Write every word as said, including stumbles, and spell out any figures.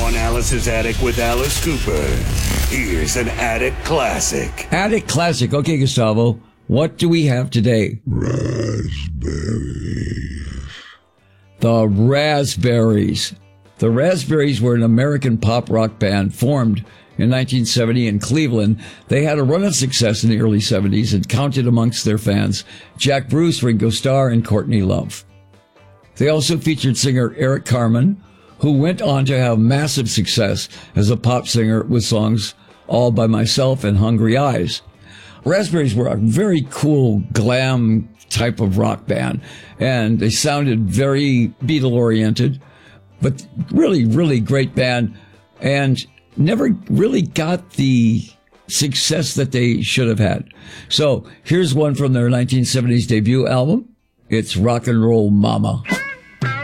on Alice's Attic with Alice Cooper. Here's an Attic Classic. Attic Classic. Okay, Gustavo, what do we have today? Raspberries. The Raspberries. The Raspberries were an American pop rock band formed in nineteen seventy in Cleveland. They had a run of success in the early seventies and counted amongst their fans Jack Bruce, Ringo Starr, and Courtney Love. They also featured singer Eric Carmen, who went on to have massive success as a pop singer with songs All By Myself and Hungry Eyes. Raspberries were a very cool glam type of rock band, and they sounded very Beatle-oriented, but really, really great band, and never really got the success that they should have had. So here's one from their nineteen seventies debut album. It's Rock and Roll Mama.